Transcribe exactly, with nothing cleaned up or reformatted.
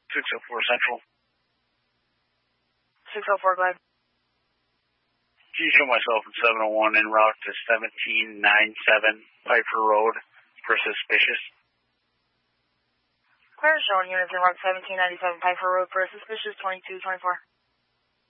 six oh four Central. six oh four, go ahead. Can you show myself in seven oh one en route to seventeen ninety-seven Piper Road for suspicious? Clear showing units en route seventeen ninety-seven Piper Road for suspicious twenty-two twenty-four.